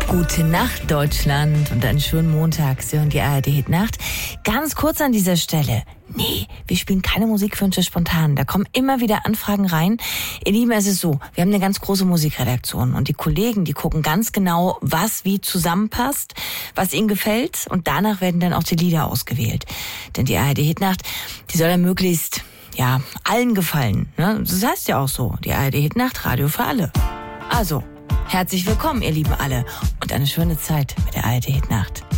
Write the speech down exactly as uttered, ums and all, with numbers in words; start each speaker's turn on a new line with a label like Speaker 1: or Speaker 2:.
Speaker 1: Gute Nacht, Deutschland, und einen schönen Montag. Sie hören die A R D-Hitnacht. Ganz kurz an dieser Stelle. Nee, wir spielen keine Musikwünsche spontan. Da kommen immer wieder Anfragen rein. Ihr Lieben, es ist so, wir haben eine ganz große Musikredaktion und die Kollegen, die gucken ganz genau, was wie zusammenpasst, was ihnen gefällt, und danach werden dann auch die Lieder ausgewählt. Denn die A R D-Hitnacht, die soll ja möglichst, ja, allen gefallen. Ne? Das heißt ja auch so, die A R D-Hitnacht, Radio für alle. Also, herzlich willkommen, ihr Lieben alle, und eine schöne Zeit mit der A R D-Hitnacht.